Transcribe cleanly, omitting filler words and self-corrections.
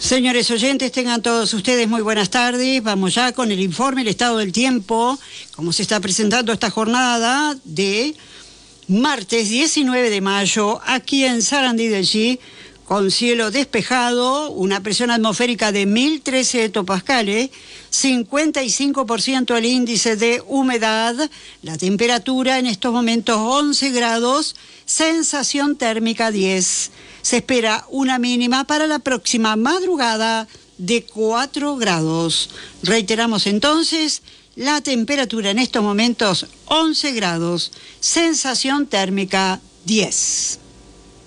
Señores oyentes, tengan todos ustedes muy buenas tardes. Vamos ya con el informe, el estado del tiempo, como se está presentando esta jornada de martes 19 de mayo, aquí en Sarandí del G, con cielo despejado, una presión atmosférica de 1013 hectopascales, 55% el índice de humedad, la temperatura en estos momentos 11 grados, sensación térmica 10. Se espera una mínima para la próxima madrugada de 4 grados. Reiteramos entonces, la temperatura en estos momentos 11 grados, sensación térmica 10.